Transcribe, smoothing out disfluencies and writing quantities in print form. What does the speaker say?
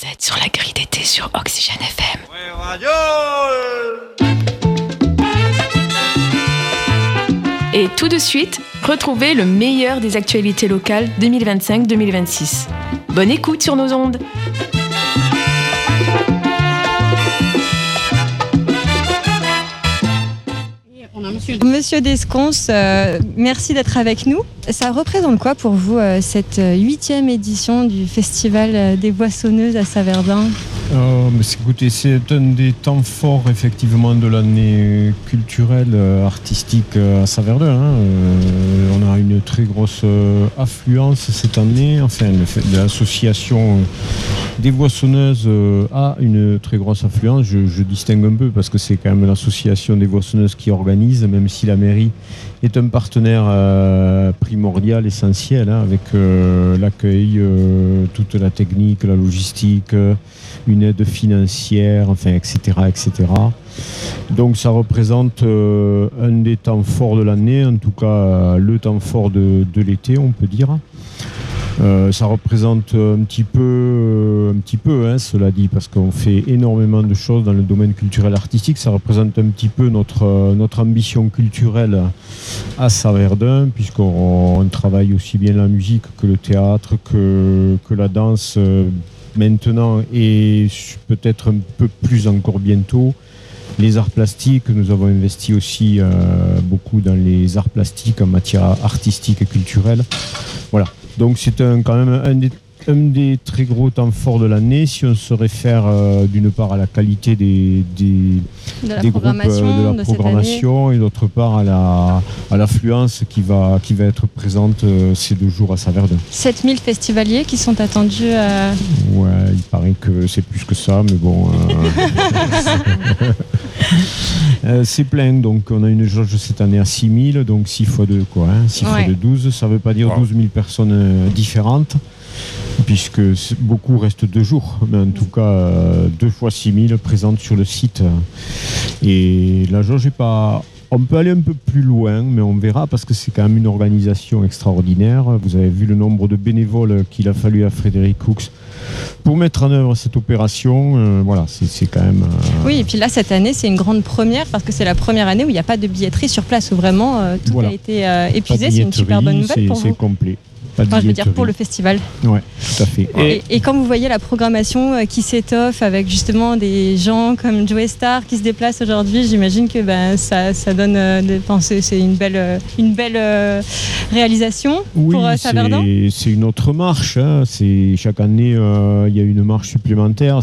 êtes sur la grille d'été sur Oxygène FM. Ouais, radio. Et tout de suite, retrouvez le meilleur des actualités locales 2025-2026. Bonne écoute sur nos ondes. Monsieur Desconces, merci d'être avec nous. Ça représente quoi pour vous cette 8e édition du Festival des Boissonneuses à Saverdun ? Écoutez, c'est un des temps forts effectivement de l'année culturelle, artistique à Saverdun. On a une très grosse affluence cette année. Enfin, l'association des Boissonneuses a une très grosse affluence. Je distingue un peu parce que c'est quand même l'association des Boissonneuses qui organise, même si la mairie est un partenaire primordial, essentiel, avec l'accueil, toute la technique, la logistique, une aide financière, enfin, etc., etc. Donc ça représente un des temps forts de l'année, en tout cas le temps fort de l'été, on peut dire. Ça représente un petit peu, cela dit, parce qu'on fait énormément de choses dans le domaine culturel artistique. Ça représente un petit peu notre ambition culturelle à Saverdun, puisqu'on travaille aussi bien la musique que le théâtre, que la danse maintenant, et peut-être un peu plus encore bientôt. Les arts plastiques, nous avons investi aussi beaucoup dans les arts plastiques en matière artistique et culturelle. Voilà. Donc c'est quand même un des très gros temps forts de l'année. Si on se réfère d'une part à la qualité des groupes de la programmation et d'autre part à l'affluence qui va être présente ces 2 jours à Saverdun. 7000 festivaliers qui sont attendus à... Ouais, il paraît que c'est plus que ça, mais bon... c'est plein, donc on a une jauge cette année à 6000, donc 6 x 2 quoi, 6 x 2, 12, ça ne veut pas dire 12 000 personnes différentes, puisque beaucoup restent 2 jours, mais en tout cas 2 x 6000 présentes sur le site. Et la jauge n'est pas... On peut aller un peu plus loin, mais on verra, parce que c'est quand même une organisation extraordinaire. Vous avez vu le nombre de bénévoles qu'il a fallu à Frédéric Hooks pour mettre en œuvre cette opération. Voilà, c'est quand même... Oui, et puis là, cette année, c'est une grande première, parce que c'est la première année où il n'y a pas de billetterie sur place, où vraiment tout a été épuisé. C'est une super bonne nouvelle pour vous. C'est complet. Enfin, je veux dire pour le festival. Oui, tout à fait. Et quand vous voyez la programmation qui s'étoffe avec justement des gens comme Joey Starr qui se déplacent aujourd'hui, j'imagine que ça donne des pensées. C'est une belle réalisation pour Saverdun. C'est une autre marche. Chaque année, il y a une marche supplémentaire.